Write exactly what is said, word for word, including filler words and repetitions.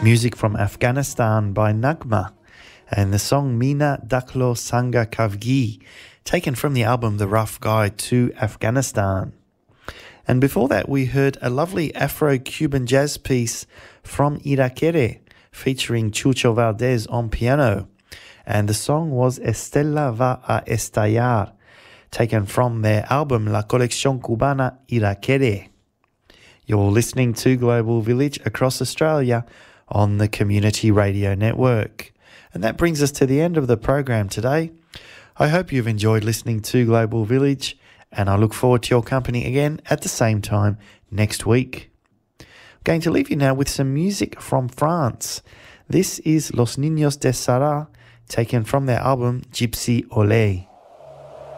Music from Afghanistan by Nagma, and the song Mina Daklo Sanga Kavgi, taken from the album The Rough Guide to Afghanistan. And before that, we heard a lovely Afro-Cuban jazz piece from Irakere, featuring Chucho Valdez on piano. And the song was Estella va a estallar, taken from their album La Colección Cubana Irakere. You're listening to Global Village across Australia on the Community Radio Network. And that brings us to the end of the program today. I hope you've enjoyed listening to Global Village, and I look forward to your company again at the same time next week. I'm going to leave you now with some music from France. This is Los Niños de Sarah, taken from their album Gypsy Olé.